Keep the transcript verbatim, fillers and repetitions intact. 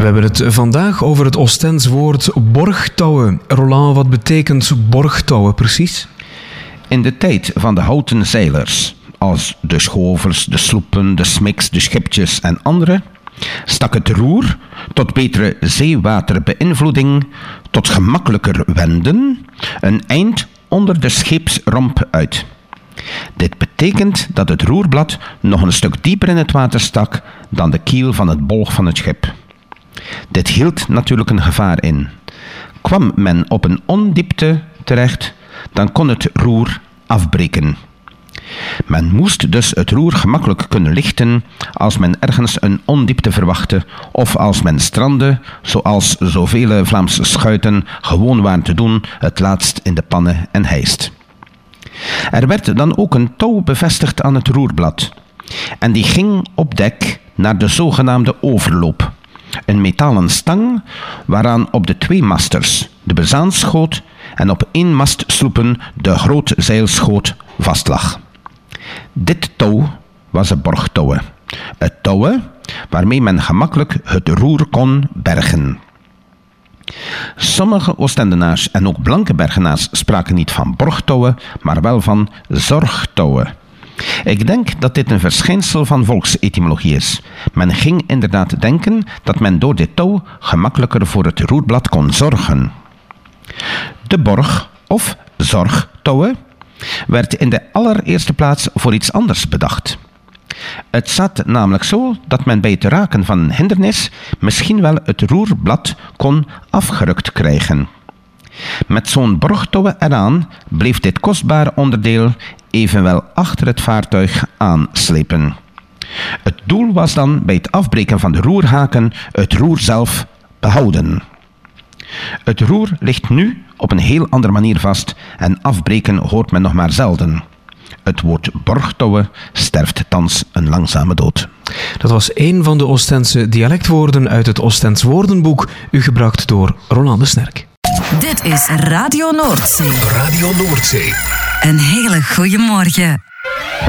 hebben het vandaag over het Oostends woord borgtouwen. Roland, wat betekent borgtouwen precies? In de tijd van de houten zeilers, als de schovels, de sloepen, de smiks, de schipjes en andere, stak het roer tot betere zeewaterbeïnvloeding, tot gemakkelijker wenden, een eind onder de scheepsromp uit. Dit betekent dat het roerblad nog een stuk dieper in het water stak dan de kiel van het bolg van het schip. Dit hield natuurlijk een gevaar in. Kwam men op een ondiepte terecht, dan kon het roer afbreken. Men moest dus het roer gemakkelijk kunnen lichten als men ergens een ondiepte verwachtte of als men strandde, zoals zoveel Vlaamse schuiten gewoon waren te doen, het laatst in de pannen en hijst. Er werd dan ook een touw bevestigd aan het roerblad en die ging op dek naar de zogenaamde overloop, een metalen stang waaraan op de twee masters de bezaanschoot en op één mastsloepen de grootzeilschoot vastlag. Dit touw was een borgtouwe, het touwe waarmee men gemakkelijk het roer kon bergen. Sommige Oostendenaars en ook Blankenbergenaars spraken niet van borgtouwen, maar wel van zorgtouwen. Ik denk dat dit een verschijnsel van volksetymologie is. Men ging inderdaad denken dat men door dit touw gemakkelijker voor het roerblad kon zorgen. De borg of zorgtouwen werd in de allereerste plaats voor iets anders bedacht. Het zat namelijk zo dat men bij het raken van een hindernis misschien wel het roerblad kon afgerukt krijgen. Met zo'n borgtouwen eraan bleef dit kostbare onderdeel evenwel achter het vaartuig aanslepen. Het doel was dan bij het afbreken van de roerhaken het roer zelf behouden. Het roer ligt nu op een heel andere manier vast en afbreken hoort men nog maar zelden. Het woord borgtouwen sterft thans een langzame dood. Dat was één van de Oostendse dialectwoorden uit het Oostends woordenboek, u gebracht door Roland de Snerk. Dit is Radio Noordzee. Radio Noordzee. Een hele goede morgen.